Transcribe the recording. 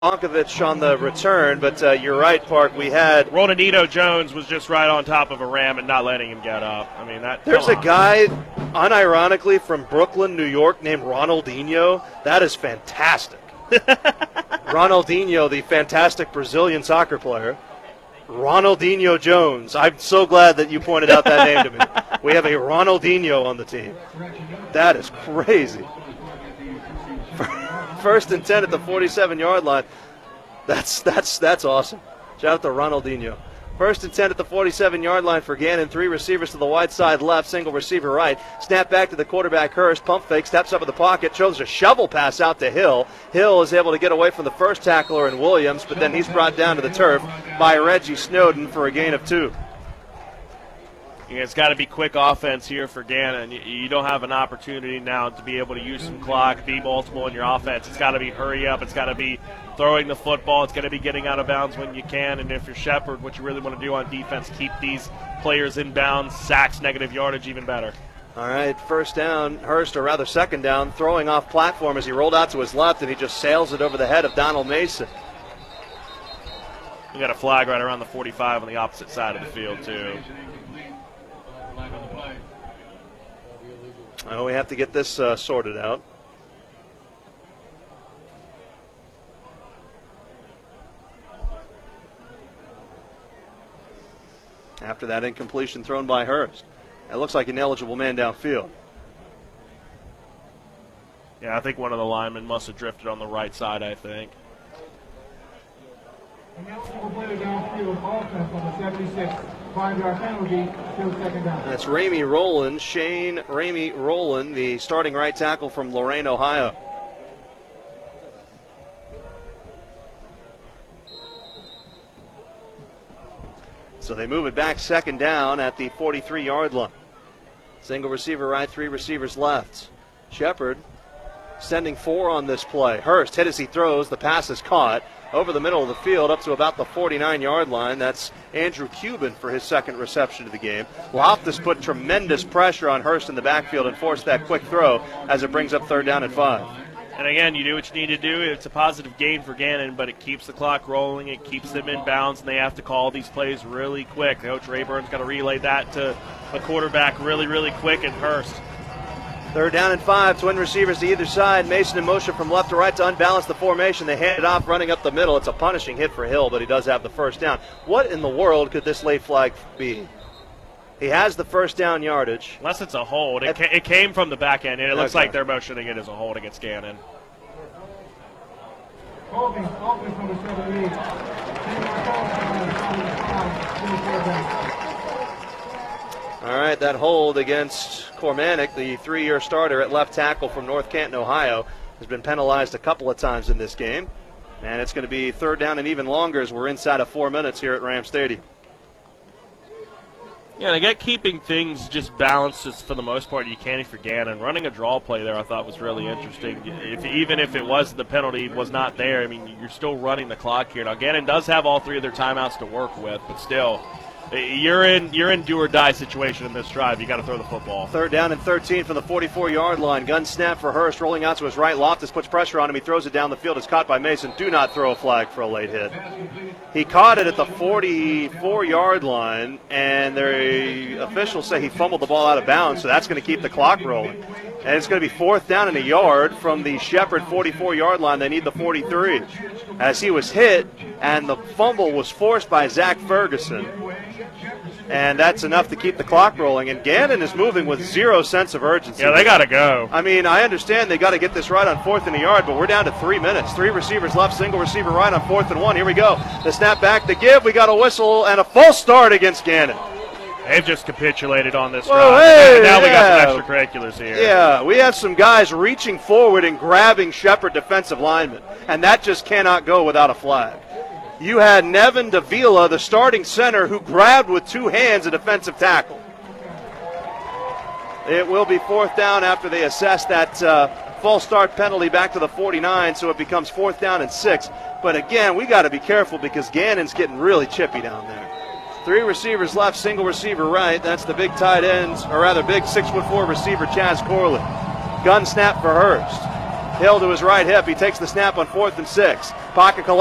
Bonkovich on the return, but you're right, Park. We had Ronaldinho Jones was just right on top of a ram and not letting him get up. I mean, there's a guy, unironically, from Brooklyn, New York, named Ronaldinho. That is fantastic. Ronaldinho, the fantastic Brazilian soccer player. Ronaldinho Jones. I'm so glad that you pointed out that name to me. We have a Ronaldinho on the team. That is crazy. First and 10 at the 47-yard line. That's awesome. Shout out to Ronaldinho. First and 10 at the 47-yard line for Gannon. 3 receivers to the wide side left, single receiver right. Snap back to the quarterback, Hurst. Pump fake, steps up in the pocket, shows a shovel pass out to Hill. Hill is able to get away from the first tackler in Williams, but then he's brought down to the turf by Reggie Snowden for a gain of 2. It's got to be quick offense here for Gannon. You don't have an opportunity now to be able to use some clock, be multiple in your offense. It's got to be hurry up. It's got to be throwing the football. It's got to be getting out of bounds when you can. And if you're Shepherd, what you really want to do on defense, keep these players in bounds, sacks, negative yardage, even better. All right, first down, Hurst, or rather second down, throwing off platform as he rolled out to his left, and he just sails it over the head of Donald Mason. We got a flag right around the 45 on the opposite side of the field, too. Oh, we have to get this sorted out. After that incompletion thrown by Hurst. It looks like an eligible man downfield. Yeah, I think one of the linemen must have drifted on the right side, I think. That's Ramey Rowland, Shane Ramey Rowland, the starting right tackle from Lorain, Ohio. So they move it back second down at the 43-yard line. Single receiver right, 3 receivers left. Shepherd sending 4 on this play. Hurst hit as he throws. The pass is caught over the middle of the field up to about the 49-yard line. That's Andrew Cuban for his second reception of the game. Loftus put tremendous pressure on Hurst in the backfield and forced that quick throw as it brings up third down and 5. And again, you do what you need to do. It's a positive gain for Gannon, but it keeps the clock rolling. It keeps them in bounds, and they have to call these plays really quick. Coach Rayburn's got to relay that to the quarterback really, really quick, and Hurst. Third down and 5, twin receivers to either side. Mason in motion from left to right to unbalance the formation. They hand it off, running up the middle. It's a punishing hit for Hill, but he does have the first down. What in the world could this late flag be? He has the first down yardage. Unless it's a hold. It came from the back end, and it looks like they're motioning it as a hold against Gannon. Holding number 78. All right, that hold against Cormanic, the 3-year starter at left tackle from North Canton, Ohio, has been penalized a couple of times in this game. And it's going to be third down and even longer as we're inside of 4 minutes here at Ram Stadium. Yeah, they get keeping things just balanced just for the most part. You can't for Gannon. Running a draw play there I thought was really interesting. Even if it was the penalty was not there, I mean, you're still running the clock here. Now, Gannon does have all 3 of their timeouts to work with, but still, you're in do or die situation in this drive. You got to throw the football. Third down and 13 from the 44-yard line. Gun snap for Hurst, rolling out to his right. Loftus puts pressure on him. He throws it down the field. It's caught by Mason. Do not throw a flag for a late hit. He caught it at the 44-yard line, and the officials say he fumbled the ball out of bounds, so that's going to keep the clock rolling. And it's going to be fourth down and a yard from the Shepherd 44-yard line. They need the 43. As he was hit, and the fumble was forced by Zach Ferguson. And that's enough to keep the clock rolling. And Gannon is moving with zero sense of urgency. Yeah, they got to go. I mean, I understand they got to get this right on fourth and a yard, but we're down to 3 minutes. 3 receivers left, single receiver right on 4th and 1. Here we go. The snap back, the give. We got a whistle and a false start against Gannon. They've just capitulated on this Whoa, drive. hey, and now we got some extracurriculars here. Yeah, we have some guys reaching forward and grabbing Shepherd defensive linemen, and that just cannot go without a flag. You had Nevin Davila, the starting center, who grabbed with 2 hands a defensive tackle. It will be fourth down after they assess that false start penalty back to the 49, so it becomes fourth down and 6. But again, we got to be careful because Gannon's getting really chippy down there. 3 receivers left, single receiver right. That's the big tight end, or rather big 6'4" receiver, Chaz Corley. Gun snap for Hurst. Hill to his right hip. He takes the snap on 4th and 6. Pocket